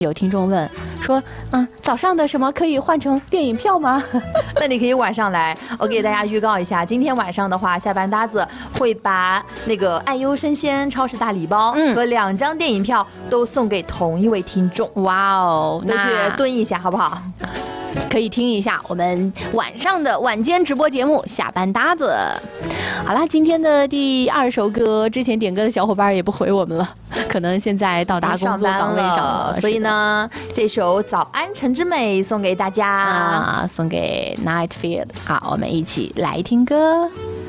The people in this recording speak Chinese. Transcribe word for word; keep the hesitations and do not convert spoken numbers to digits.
有听众问说，嗯，早上的什么可以换成电影票吗？ 那你可以晚上来，我给大家预告一下，今天晚上的话，下班搭子会把那个爱优生鲜超市大礼包和两张电影票都送给同一位听众。 哇哦， 都去蹲一下好不好？ 可以听一下我们晚上的晚间直播节目《下班搭子》。好啦，今天的第二首歌，之前点歌的小伙伴也不回我们了，可能现在到达工作岗位上了。 所以呢，这首《早安晨之美》送给大家啊，送给 Nightfield。好，我们一起来听歌。